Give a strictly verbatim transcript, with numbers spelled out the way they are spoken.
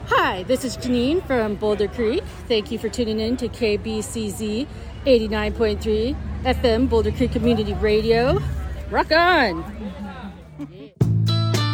Hi, this is Janine from Boulder Creek. Thank you for tuning in to K B C Z eighty-nine point three F M Boulder Creek Community Radio. Rock on!